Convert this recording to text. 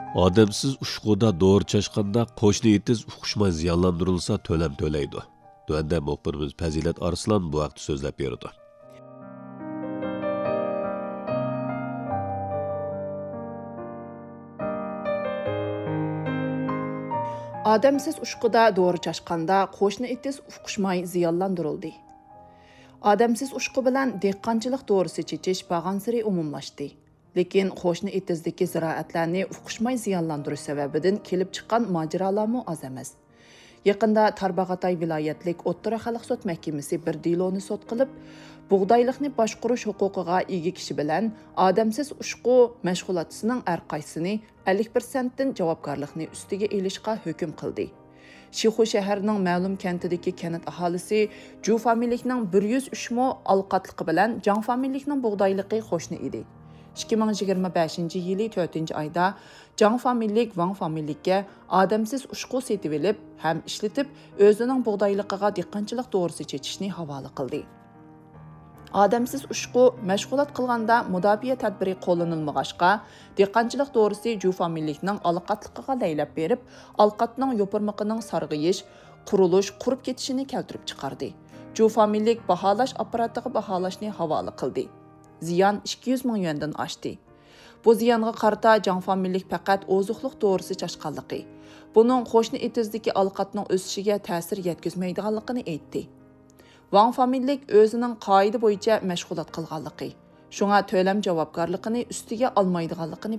Odamsiz ushquda doğru chaşqanda qo'shni itiz uqishmay ziyonlantirilsa to'lam to'laydi. Tuanda muxbirimiz Fazilat Arslan bu vaqt so'zlab berdi. Odamsiz ushquda doğru chaşqanda qo'shni itiz uqishmay ziyonlantirildi. Odamsiz ushqu bilan dehqonchilik doğrusi chechish bag'ansiri umumlashdi. Lekin qo'shni itizdagi ziroatlarni uqishmay ziyonlantirish sababidan kelib chiqqan mojarolarmi oz emas. Yaqinda Tarbag'atay viloyatlik O'rta xalq sud mahkamasi bir deloni sud qilib, bug'doylikni boshqarish huquqiga ega kishi bilan odamsiz ushqu mashg'ulotchisining har qaysini 50% dan javobgarlikni ustiga elishga hukm qildi. Şixu şəhərinin məlum kəntidəki kənit ahalisi Cu familikning 103 mo alqatlıq bilan Can familikning buğdaylıqı xoşnu idi. 2025 yılı 4 ayda Can familik Van familikə adamsiz ushqu setib elib, həm işletib, özünün buğdaylıqıga dehqonchilik doğrusu çeçishni havola qildi. Odamsiz ushqu mashg'ulot qilganda mudofiya tadbiri qo'llanilmag'achqa, dehqonchilik doğrusi Cu familikning alqatliqiga laylab berib, alqatning yo'pirmiqining sarg'iyish, qurilish, qurib ketishini keltirib chiqardi. Cu familik baholash apparatiga baholashni havola qildi. Ziyon 200 ming yuandan oshdi. Bu ziyonga qarata Can familik faqat ozuqliq doğrusi chaşqanligi. Buning qo'shni etizdagi alqatning o'sishiga ta'sir yetkazmaydiganligini aytdi. Van familik o'zining qoida bo'yicha mashg'ulot qilganligi, shunga to'lam javobgarligini ustiga olmaydiganligini